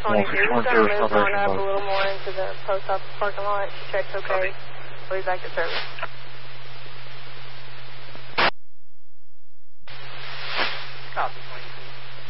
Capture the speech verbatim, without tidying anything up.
twenty-two. We're going to move on up a little more into the post office parking lot. She checks okay. We'll be back to service.